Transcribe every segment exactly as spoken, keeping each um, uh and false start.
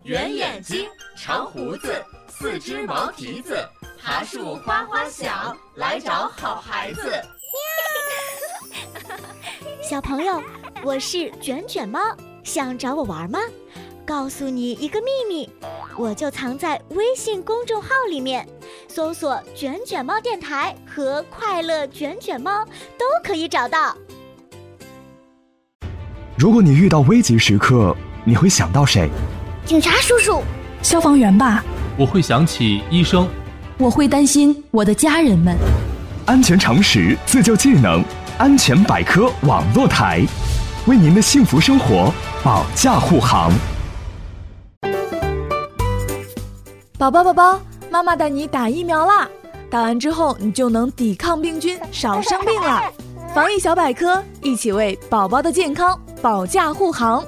圆眼睛，长胡子，四只毛蹄子，爬树哗哗响，来找好孩子。 小朋友，我是卷卷猫，想找我玩吗？告诉你一个秘密，我就藏在微信公众号里面，搜索卷卷猫电台和快乐卷卷猫都可以找到。 如果你遇到危急时刻，你会想到谁？ 警察叔叔。 消防员吧。 我会想起医生。 我会担心我的家人们。 安全常识，自救技能，安全百科网络台，为您的幸福生活保驾护航。 宝宝宝宝，妈妈带你打疫苗啦！打完之后，你就能抵抗病菌，少生病了。防疫小百科，一起为宝宝的健康保驾护航。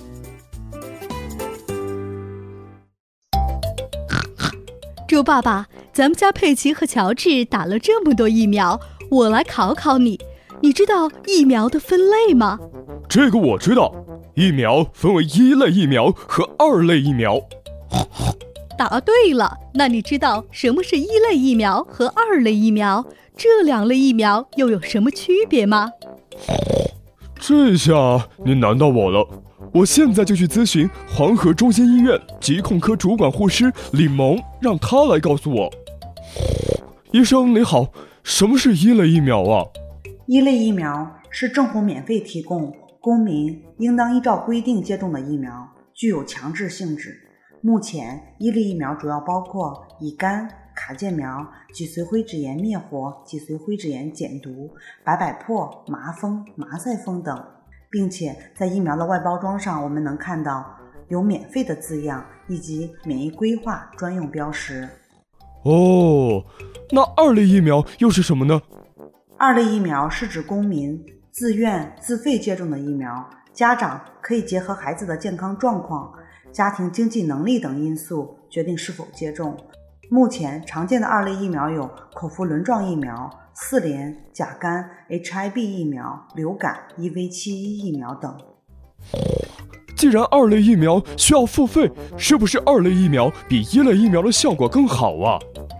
猪爸爸，咱们家佩奇和乔治打了这么多疫苗，我来考考你，你知道疫苗的分类吗？ 这个我知道，疫苗分为一类疫苗和二类疫苗。 答对了，那你知道什么是一类疫苗和二类疫苗？这两类疫苗又有什么区别吗？ 这下你难到我了，我现在就去咨询黄河中心医院疾控科主管护士李萌，让他来告诉我。医生你好，什么是一类疫苗啊？ 一类疫苗是政府免费提供，公民应当依照规定接种的疫苗，具有强制性质。目前一类疫苗主要包括乙肝、卡介苗、脊髓灰质炎灭活、脊髓灰质炎减毒、白百破、麻风、麻赛风等，并且在疫苗的外包装上我们能看到有免费的字样以及免疫规划专用标识。 哦，那二类疫苗又是什么呢？ 二类疫苗是指公民自愿自费接种的疫苗，家长可以结合孩子的健康状况、家庭经济能力等因素决定是否接种。目前常见的二类疫苗有口服轮状疫苗、四联、甲肝、H I V 疫苗、流感、E V 七十一 疫苗等。 既然二类疫苗需要付费，是不是二类疫苗比一类疫苗的效果更好啊？